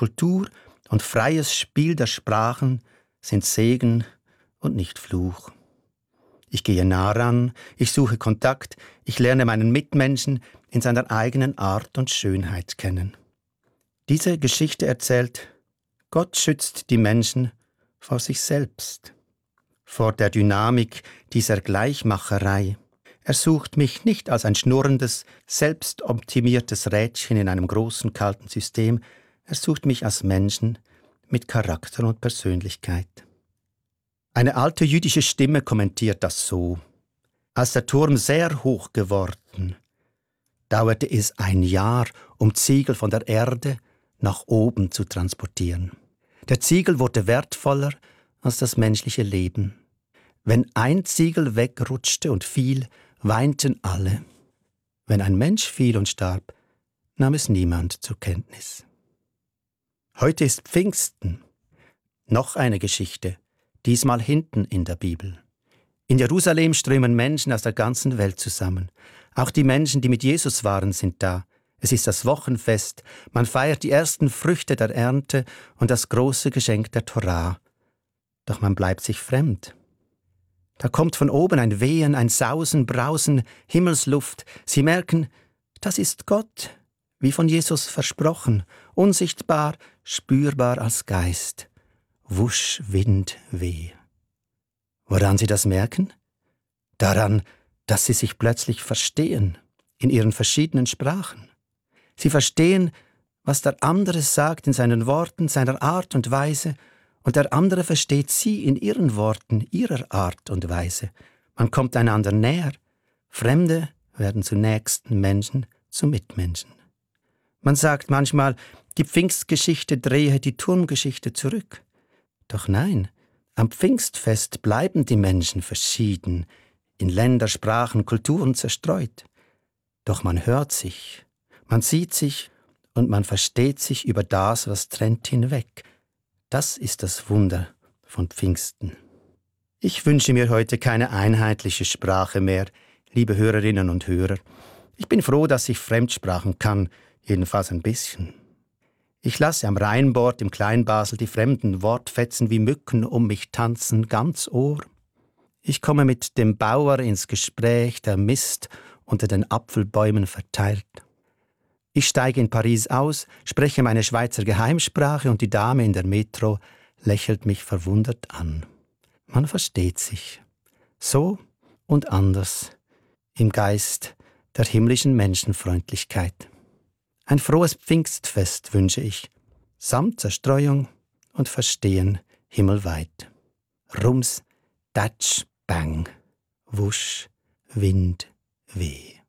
Kultur und freies Spiel der Sprachen sind Segen und nicht Fluch. Ich gehe nah ran, ich suche Kontakt, ich lerne meinen Mitmenschen in seiner eigenen Art und Schönheit kennen. Diese Geschichte erzählt, Gott schützt die Menschen vor sich selbst, vor der Dynamik dieser Gleichmacherei. Er sucht mich nicht als ein schnurrendes, selbstoptimiertes Rädchen in einem großen, kalten System. Er sucht mich als Menschen mit Charakter und Persönlichkeit. Eine alte jüdische Stimme kommentiert das so: Als der Turm sehr hoch geworden, dauerte es 1 Jahr, um Ziegel von der Erde nach oben zu transportieren. Der Ziegel wurde wertvoller als das menschliche Leben. Wenn ein Ziegel wegrutschte und fiel, weinten alle. Wenn ein Mensch fiel und starb, nahm es niemand zur Kenntnis. Heute ist Pfingsten. Noch eine Geschichte, diesmal hinten in der Bibel. In Jerusalem strömen Menschen aus der ganzen Welt zusammen. Auch die Menschen, die mit Jesus waren, sind da. Es ist das Wochenfest, man feiert die ersten Früchte der Ernte und das große Geschenk der Torah. Doch man bleibt sich fremd. Da kommt von oben ein Wehen, ein Sausen, Brausen, Himmelsluft. Sie merken, das ist Gott, wie von Jesus versprochen, unsichtbar, spürbar als Geist. Wusch, Wind, Weh. Woran Sie das merken? Daran, dass Sie sich plötzlich verstehen, in ihren verschiedenen Sprachen. Sie verstehen, was der andere sagt in seinen Worten, seiner Art und Weise, und der andere versteht Sie in Ihren Worten, Ihrer Art und Weise. Man kommt einander näher. Fremde werden zu nächsten Menschen, zu Mitmenschen. Man sagt manchmal, die Pfingstgeschichte drehe die Turmgeschichte zurück. Doch nein, am Pfingstfest bleiben die Menschen verschieden, in Länder, Sprachen, Kulturen zerstreut. Doch man hört sich, man sieht sich und man versteht sich über das, was trennt, hinweg. Das ist das Wunder von Pfingsten. Ich wünsche mir heute keine einheitliche Sprache mehr, liebe Hörerinnen und Hörer. Ich bin froh, dass ich Fremdsprachen kann, jedenfalls ein bisschen. Ich lasse am Rheinbord im Kleinbasel die fremden Wortfetzen wie Mücken um mich tanzen, ganz Ohr. Ich komme mit dem Bauer ins Gespräch, der Mist unter den Apfelbäumen verteilt. Ich steige in Paris aus, spreche meine Schweizer Geheimsprache und die Dame in der Metro lächelt mich verwundert an. Man versteht sich. So und anders im Geist der himmlischen Menschenfreundlichkeit. Ein frohes Pfingstfest wünsche ich, samt Zerstreuung und Verstehen himmelweit. Rums, Datsch, Bang, Wusch, Wind, Weh.